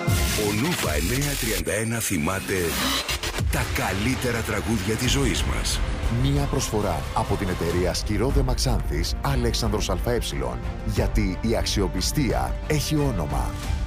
Ο Νούβα 931 θυμάται τα καλύτερα τραγούδια της ζωής μας. Μία προσφορά από την εταιρεία Σκυρόδε Μαξάνθης Αλέξανδρος ΑΕ. Γιατί η αξιοπιστία έχει όνομα.